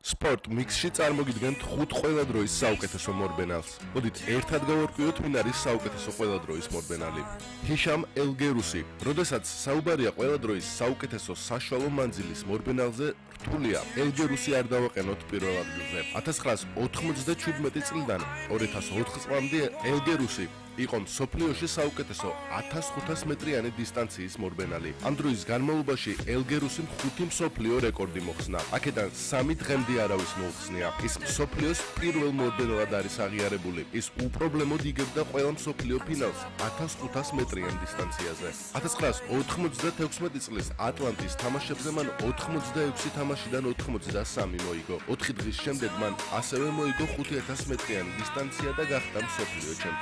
სპორტ მიქსში წარმოგიდგენთ 5 ყველა დროის საუკეთესო მორბენალს. მოდით ერთად გავარკვიოთ ვინ არის საუკეთესო ყველა დროის მორბენალი. ჰიშამ ელგერუსი. როდესაც საუბარია ყველა დროის საუკეთესო საშუალო მანძილის მორბენალზე, რთულია. ელგერუსი არ დავაყენოთ პირველ ადგილზე. 1997 წლიდან 2004 წლამდე ელგერუსი იყო მსოფლიოში საუკეთესო 1500 მეტრიანი დისტანციის მორბენალი. ამ დროის განმავლობაში ელგერუსიმ 5 მსოფლიო რეკორდი მოხსნა. აქედან 3 დღემდე არავის მოუხსნია. ის მსოფლიოს პირველ მორბენალად არის აღიარებული. ის უპრობლემოდ იგებდა ყველა მსოფლიო ფინალს 1500 მეტრიან დისტანციაზე. 1996 წლის ატლანტის თამაშებზე მან 86 თამაშიდან 83 მოიგო. 4 დღის შემდეგ მან ასევე მოიგო 5000 მეტრიანი დისტანცია და გახდა მსოფლიო ჩემპიონი.